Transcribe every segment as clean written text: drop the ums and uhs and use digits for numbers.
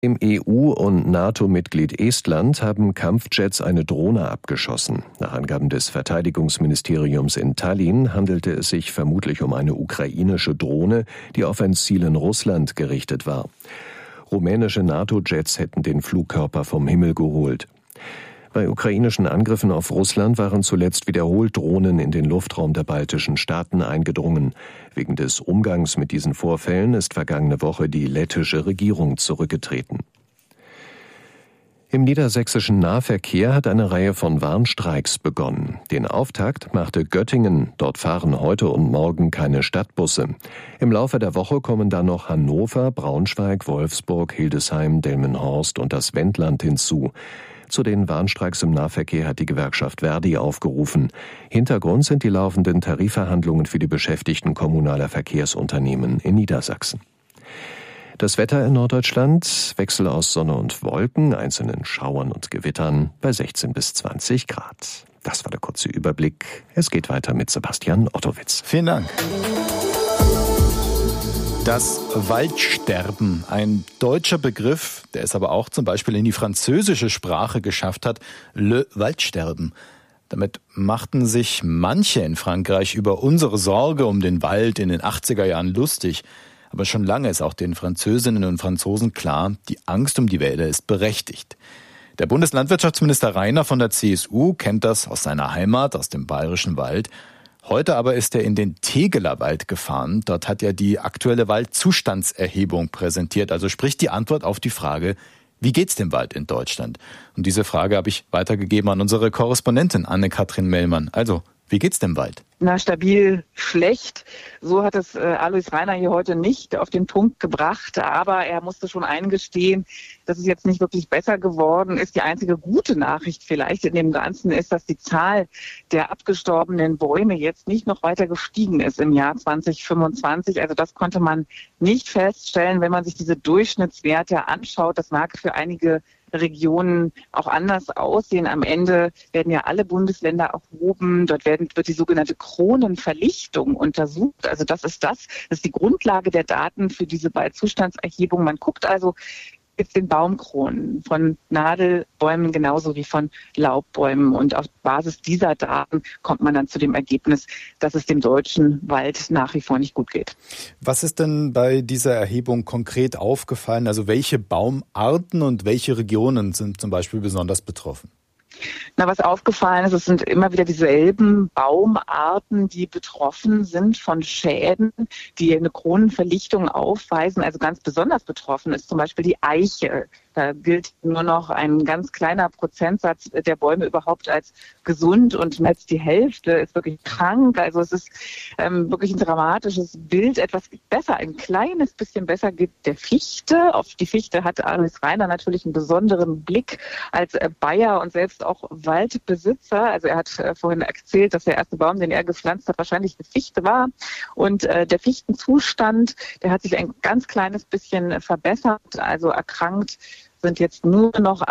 Im EU- und NATO-Mitglied Estland haben Kampfjets eine Drohne abgeschossen. Nach Angaben des Verteidigungsministeriums in Tallinn handelte es sich vermutlich um eine ukrainische Drohne, die auf ein Ziel in Russland gerichtet war. Rumänische NATO-Jets hätten den Flugkörper vom Himmel geholt. Bei ukrainischen Angriffen auf Russland waren zuletzt wiederholt Drohnen in den Luftraum der baltischen Staaten eingedrungen. Wegen des Umgangs mit diesen Vorfällen ist vergangene Woche die lettische Regierung zurückgetreten. Im niedersächsischen Nahverkehr hat eine Reihe von Warnstreiks begonnen. Den Auftakt machte Göttingen. Dort fahren heute und morgen keine Stadtbusse. Im Laufe der Woche kommen dann noch Hannover, Braunschweig, Wolfsburg, Hildesheim, Delmenhorst und das Wendland hinzu. Zu den Warnstreiks im Nahverkehr hat die Gewerkschaft Verdi aufgerufen. Hintergrund sind die laufenden Tarifverhandlungen für die Beschäftigten kommunaler Verkehrsunternehmen in Niedersachsen. Das Wetter in Norddeutschland: Wechsel aus Sonne und Wolken, einzelnen Schauern und Gewittern bei 16 bis 20 Grad. Das war der kurze Überblick. Es geht weiter mit Sebastian Ottowitz. Vielen Dank. Das Waldsterben, ein deutscher Begriff, der es aber auch zum Beispiel in die französische Sprache geschafft hat, Le Waldsterben. Damit machten sich manche in Frankreich über unsere Sorge um den Wald in den 80er Jahren lustig. Aber schon lange ist auch den Französinnen und Franzosen klar, die Angst um die Wälder ist berechtigt. Der Bundeslandwirtschaftsminister Rainer von der CSU kennt das aus seiner Heimat, aus dem Bayerischen Wald. Heute aber ist er in den Tegeler Wald gefahren. Dort hat er die aktuelle Waldzustandserhebung präsentiert. Also sprich die Antwort auf die Frage, wie geht's dem Wald in Deutschland? Und diese Frage habe ich weitergegeben an unsere Korrespondentin Anne-Kathrin Mellmann. Also, wie geht's dem Wald? Na, stabil schlecht. So hat es Alois Rainer hier heute nicht auf den Punkt gebracht. Aber er musste schon eingestehen, dass es jetzt nicht wirklich besser geworden ist. Die einzige gute Nachricht vielleicht in dem Ganzen ist, dass die Zahl der abgestorbenen Bäume jetzt nicht noch weiter gestiegen ist im Jahr 2025. Also das konnte man nicht feststellen, wenn man sich diese Durchschnittswerte anschaut. Das mag für einige Regionen auch anders aussehen. Am Ende werden ja alle Bundesländer erhoben. Dort wird die sogenannte Kronenverlichtung untersucht. Also das ist die Grundlage der Daten für diese Waldzustandserhebung. Man guckt also jetzt den Baumkronen von Nadelbäumen genauso wie von Laubbäumen. Und auf Basis dieser Daten kommt man dann zu dem Ergebnis, dass es dem deutschen Wald nach wie vor nicht gut geht. Was ist denn bei dieser Erhebung konkret aufgefallen? Also welche Baumarten und welche Regionen sind zum Beispiel besonders betroffen? Na, was aufgefallen ist, es sind immer wieder dieselben Baumarten, die betroffen sind von Schäden, die eine Kronenverlichtung aufweisen. Also ganz besonders betroffen ist zum Beispiel die Eiche. Da gilt nur noch ein ganz kleiner Prozentsatz der Bäume überhaupt als gesund und mehr als die Hälfte ist wirklich krank. Also es ist wirklich ein dramatisches Bild. Etwas besser, ein kleines bisschen besser geht der Fichte. Auf die Fichte hat Alois Rainer natürlich einen besonderen Blick als Bayer und selbst auch Waldbesitzer. Also er hat vorhin erzählt, dass der erste Baum, den er gepflanzt hat, wahrscheinlich eine Fichte war. Und der Fichtenzustand, der hat sich ein ganz kleines bisschen verbessert, also erkrankt sind jetzt nur noch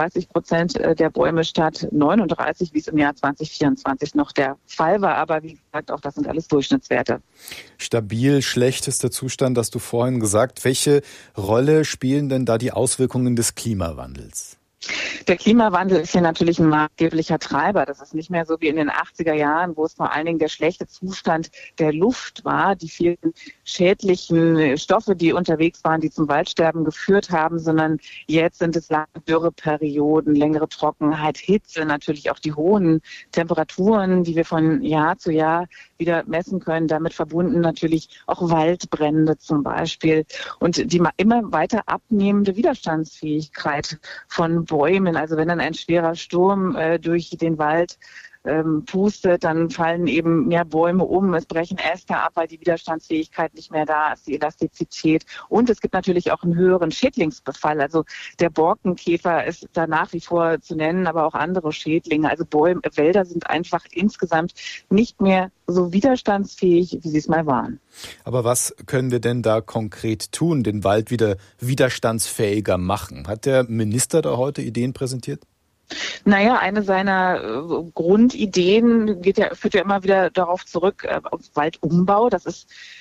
38% der Bäume statt 39, wie es im Jahr 2024 noch der Fall war. Aber wie gesagt, auch das sind alles Durchschnittswerte. Stabil, schlechtester Zustand, hast du vorhin gesagt. Welche Rolle spielen denn da die Auswirkungen des Klimawandels? Der Klimawandel ist hier natürlich ein maßgeblicher Treiber. Das ist nicht mehr so wie in den 80er Jahren, wo es vor allen Dingen der schlechte Zustand der Luft war, die vielen schädlichen Stoffe, die unterwegs waren, die zum Waldsterben geführt haben, sondern jetzt sind es lange Dürreperioden, längere Trockenheit, Hitze, natürlich auch die hohen Temperaturen, die wir von Jahr zu Jahr wieder messen können. Damit verbunden natürlich auch Waldbrände zum Beispiel und die immer weiter abnehmende Widerstandsfähigkeit von Bäumen. Also wenn dann ein schwerer Sturm durch den Wald pustet, dann fallen eben mehr Bäume um, es brechen Äste ab, weil die Widerstandsfähigkeit nicht mehr da ist, die Elastizität. Und es gibt natürlich auch einen höheren Schädlingsbefall. Also der Borkenkäfer ist da nach wie vor zu nennen, aber auch andere Schädlinge. Also Wälder sind einfach insgesamt nicht mehr so widerstandsfähig, wie sie es mal waren. Aber was können wir denn da konkret tun, den Wald wieder widerstandsfähiger machen? Hat der Minister da heute Ideen präsentiert? Naja, eine seiner Grundideen führt ja immer wieder darauf zurück, auf Waldumbau. Das ist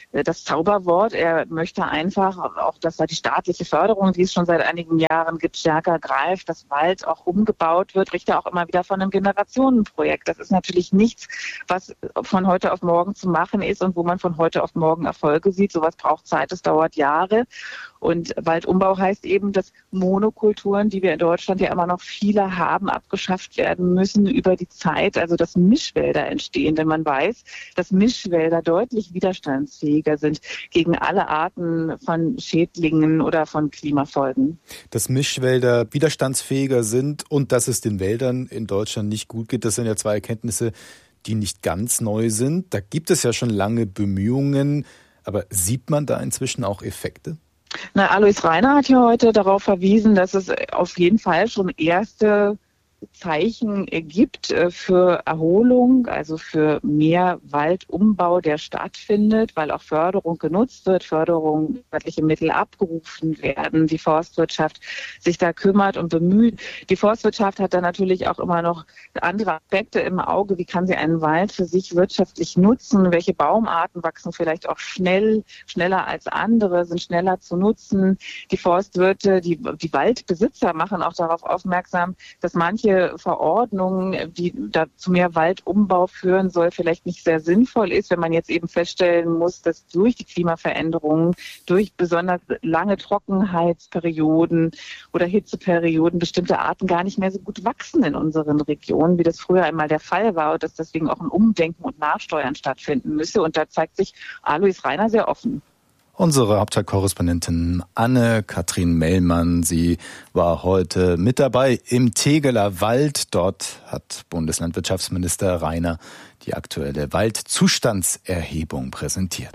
das Zauberwort. Er möchte einfach auch, dass da die staatliche Förderung, die es schon seit einigen Jahren gibt, stärker greift, dass Wald auch umgebaut wird, spricht er auch immer wieder von einem Generationenprojekt. Das ist natürlich nichts, was von heute auf morgen zu machen ist und wo man von heute auf morgen Erfolge sieht. Sowas braucht Zeit, das dauert Jahre. Und Waldumbau heißt eben, dass Monokulturen, die wir in Deutschland ja immer noch viele haben, abgeschafft werden müssen über die Zeit, also dass Mischwälder entstehen. Denn man weiß, dass Mischwälder deutlich widerstandsfähiger sind gegen alle Arten von Schädlingen oder von Klimafolgen. Dass Mischwälder widerstandsfähiger sind und dass es den Wäldern in Deutschland nicht gut geht, das sind ja zwei Erkenntnisse, die nicht ganz neu sind. Da gibt es ja schon lange Bemühungen, aber sieht man da inzwischen auch Effekte? Alois Rainer hat ja heute darauf verwiesen, dass es auf jeden Fall schon erste Zeichen gibt für Erholung, also für mehr Waldumbau, der stattfindet, weil auch Förderung genutzt wird, staatliche Mittel abgerufen werden, die Forstwirtschaft sich da kümmert und bemüht. Die Forstwirtschaft hat da natürlich auch immer noch andere Aspekte im Auge. Wie kann sie einen Wald für sich wirtschaftlich nutzen? Welche Baumarten wachsen vielleicht auch schneller als andere, sind schneller zu nutzen? Die Forstwirte, die Waldbesitzer machen auch darauf aufmerksam, dass manche Verordnungen, die da zu mehr Waldumbau führen soll, vielleicht nicht sehr sinnvoll ist, wenn man jetzt eben feststellen muss, dass durch die Klimaveränderungen, durch besonders lange Trockenheitsperioden oder Hitzeperioden bestimmte Arten gar nicht mehr so gut wachsen in unseren Regionen, wie das früher einmal der Fall war und dass deswegen auch ein Umdenken und Nachsteuern stattfinden müsse. Und da zeigt sich Alois Rainer sehr offen. Unsere Hauptstadtkorrespondentin Anne-Kathrin Mellmann, sie war heute mit dabei im Tegeler Wald. Dort hat Bundeslandwirtschaftsminister Rainer die aktuelle Waldzustandserhebung präsentiert.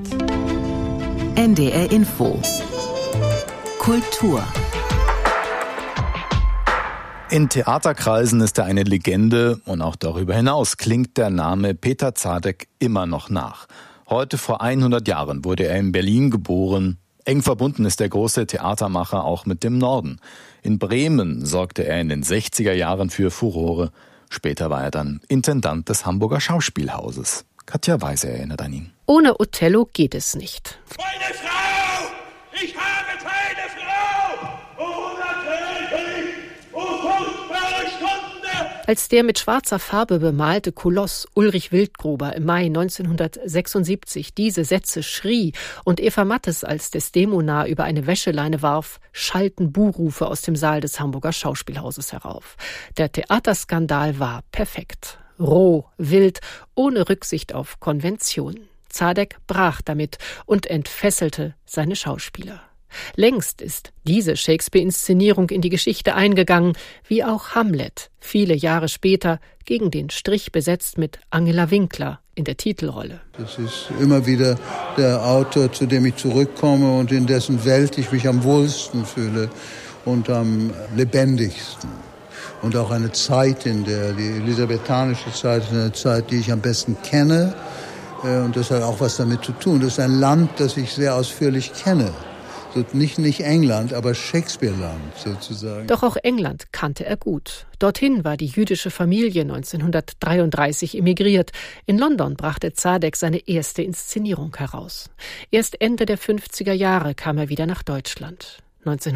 NDR Info. Kultur. In Theaterkreisen ist er eine Legende und auch darüber hinaus klingt der Name Peter Zadek immer noch nach. Heute vor 100 Jahren wurde er in Berlin geboren. Eng verbunden ist der große Theatermacher auch mit dem Norden. In Bremen sorgte er in den 60er Jahren für Furore. Später war er dann Intendant des Hamburger Schauspielhauses. Katja Weise erinnert an ihn. Ohne Othello geht es nicht. Meine Frau! Ich habe keine Frau! Oh, natürlich! Oh, furchtbare Stunde! Als der mit schwarzer Farbe bemalte Koloss Ulrich Wildgruber im Mai 1976 diese Sätze schrie und Eva Mattes als Desdemona über eine Wäscheleine warf, schallten Buhrufe aus dem Saal des Hamburger Schauspielhauses herauf. Der Theaterskandal war perfekt. Roh, wild, ohne Rücksicht auf Konvention. Zadek brach damit und entfesselte seine Schauspieler. Längst ist diese Shakespeare-Inszenierung in die Geschichte eingegangen, wie auch Hamlet, viele Jahre später gegen den Strich besetzt mit Angela Winkler in der Titelrolle. Das ist immer wieder der Autor, zu dem ich zurückkomme und in dessen Welt ich mich am wohlsten fühle und am lebendigsten. Und auch eine Zeit, in der die elisabethanische Zeit ist eine Zeit, die ich am besten kenne. Und das hat auch was damit zu tun. Das ist ein Land, das ich sehr ausführlich kenne. Nicht England, aber Shakespeare-Land sozusagen. Doch auch England kannte er gut. Dorthin war die jüdische Familie 1933 emigriert. In London brachte Zadek seine erste Inszenierung heraus. Erst Ende der 50er Jahre kam er wieder nach Deutschland.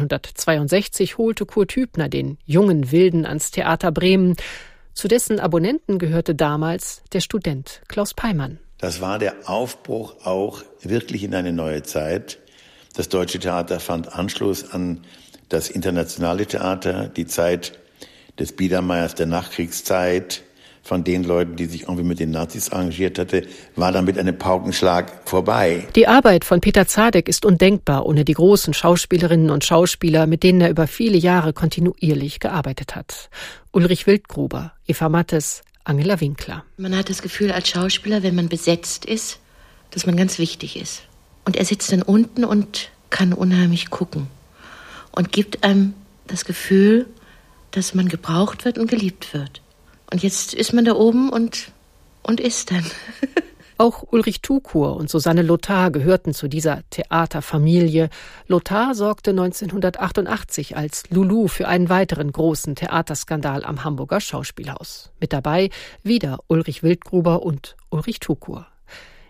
1962 holte Kurt Hübner den jungen Wilden ans Theater Bremen. Zu dessen Abonnenten gehörte damals der Student Klaus Peimann. Das war der Aufbruch auch wirklich in eine neue Zeit. Das Deutsche Theater fand Anschluss an das internationale Theater, die Zeit des Biedermeiers der Nachkriegszeit, von den Leuten, die sich irgendwie mit den Nazis arrangiert hatte, war dann mit einem Paukenschlag vorbei. Die Arbeit von Peter Zadek ist undenkbar ohne die großen Schauspielerinnen und Schauspieler, mit denen er über viele Jahre kontinuierlich gearbeitet hat. Ulrich Wildgruber, Eva Mattes, Angela Winkler. Man hat das Gefühl als Schauspieler, wenn man besetzt ist, dass man ganz wichtig ist. Und er sitzt dann unten und kann unheimlich gucken und gibt einem das Gefühl, dass man gebraucht wird und geliebt wird. Und jetzt ist man da oben und ist dann. Auch Ulrich Tukur und Susanne Lothar gehörten zu dieser Theaterfamilie. Lothar sorgte 1988 als Lulu für einen weiteren großen Theaterskandal am Hamburger Schauspielhaus. Mit dabei wieder Ulrich Wildgruber und Ulrich Tukur.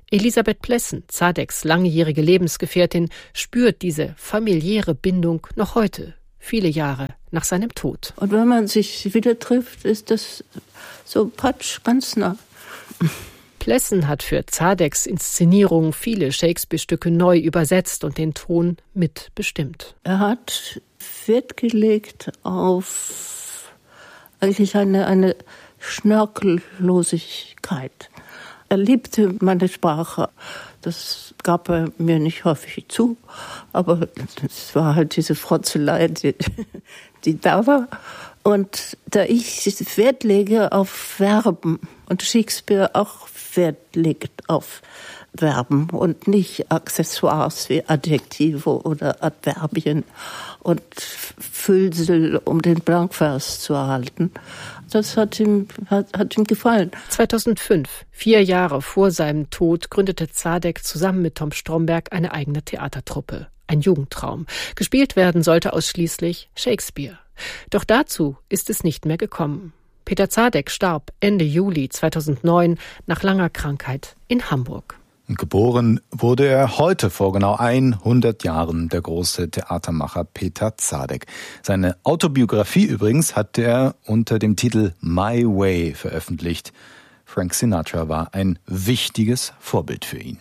Elisabeth Plessen, Zadeks langjährige Lebensgefährtin, spürt diese familiäre Bindung noch heute, viele Jahre nach seinem Tod. Und wenn man sich wieder trifft, ist das so patsch, ganz nah. Plessen hat für Zadeks Inszenierung viele Shakespeare-Stücke neu übersetzt und den Ton mitbestimmt. Er hat Wert gelegt auf eigentlich eine Schnörkellosigkeit. Er liebte meine Sprache. Das gab er mir nicht häufig zu, aber es war halt diese Frotzelei, die da war. Und da ich Wert lege auf Verben und Shakespeare auch Wert legt auf Verben und nicht Accessoires wie Adjektive oder Adverbien und Füllsel, um den Blankvers zu erhalten. Das hat ihm gefallen. 2005, 4 Jahre vor seinem Tod, gründete Zadek zusammen mit Tom Stromberg eine eigene Theatertruppe. Ein Jugendtraum. Gespielt werden sollte ausschließlich Shakespeare. Doch dazu ist es nicht mehr gekommen. Peter Zadek starb Ende Juli 2009 nach langer Krankheit in Hamburg. Und geboren wurde er heute vor genau 100 Jahren, der große Theatermacher Peter Zadek. Seine Autobiografie übrigens hat er unter dem Titel My Way veröffentlicht. Frank Sinatra war ein wichtiges Vorbild für ihn.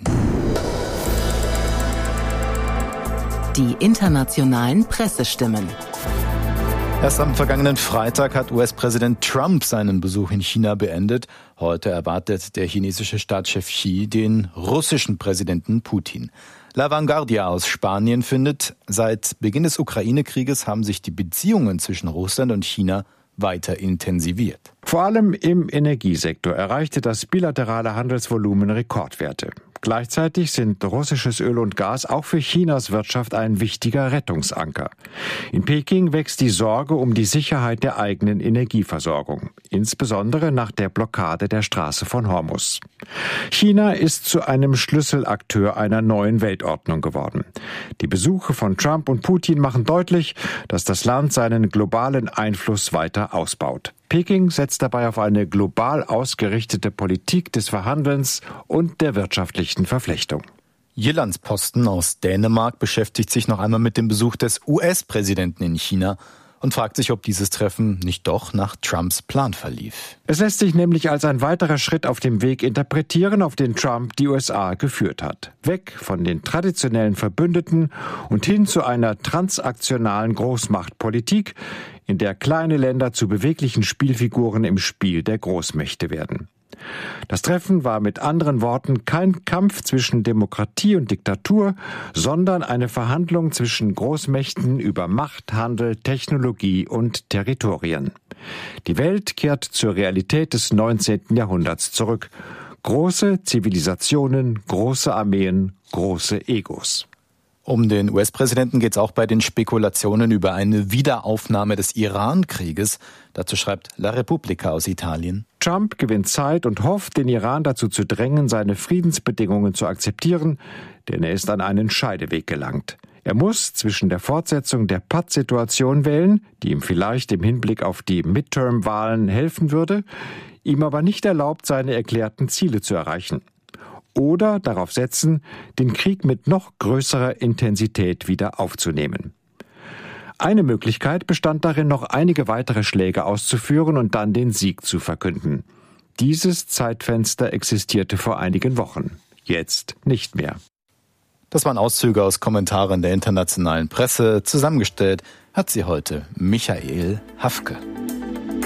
Die internationalen Pressestimmen. Erst am vergangenen Freitag hat US-Präsident Trump seinen Besuch in China beendet. Heute erwartet der chinesische Staatschef Xi den russischen Präsidenten Putin. La Vanguardia aus Spanien findet, seit Beginn des Ukraine-Krieges haben sich die Beziehungen zwischen Russland und China weiter intensiviert. Vor allem im Energiesektor erreichte das bilaterale Handelsvolumen Rekordwerte. Gleichzeitig sind russisches Öl und Gas auch für Chinas Wirtschaft ein wichtiger Rettungsanker. In Peking wächst die Sorge um die Sicherheit der eigenen Energieversorgung, insbesondere nach der Blockade der Straße von Hormuz. China ist zu einem Schlüsselakteur einer neuen Weltordnung geworden. Die Besuche von Trump und Putin machen deutlich, dass das Land seinen globalen Einfluss weiter ausbaut. Peking setzt dabei auf eine global ausgerichtete Politik des Verhandelns und der wirtschaftlichen Verflechtung. Jyllands-Posten aus Dänemark beschäftigt sich noch einmal mit dem Besuch des US-Präsidenten in China und fragt sich, ob dieses Treffen nicht doch nach Trumps Plan verlief. Es lässt sich nämlich als ein weiterer Schritt auf dem Weg interpretieren, auf den Trump die USA geführt hat. Weg von den traditionellen Verbündeten und hin zu einer transaktionalen Großmachtpolitik, in der kleine Länder zu beweglichen Spielfiguren im Spiel der Großmächte werden. Das Treffen war mit anderen Worten kein Kampf zwischen Demokratie und Diktatur, sondern eine Verhandlung zwischen Großmächten über Macht, Handel, Technologie und Territorien. Die Welt kehrt zur Realität des 19. Jahrhunderts zurück. Große Zivilisationen, große Armeen, große Egos. Um den US-Präsidenten geht es auch bei den Spekulationen über eine Wiederaufnahme des Iran-Krieges. Dazu schreibt La Repubblica aus Italien. Trump gewinnt Zeit und hofft, den Iran dazu zu drängen, seine Friedensbedingungen zu akzeptieren, denn er ist an einen Scheideweg gelangt. Er muss zwischen der Fortsetzung der Paz-Situation wählen, die ihm vielleicht im Hinblick auf die Midterm-Wahlen helfen würde, ihm aber nicht erlaubt, seine erklärten Ziele zu erreichen. Oder darauf setzen, den Krieg mit noch größerer Intensität wieder aufzunehmen. Eine Möglichkeit bestand darin, noch einige weitere Schläge auszuführen und dann den Sieg zu verkünden. Dieses Zeitfenster existierte vor einigen Wochen, jetzt nicht mehr. Das waren Auszüge aus Kommentaren der internationalen Presse. Zusammengestellt hat sie heute Michael Hafke.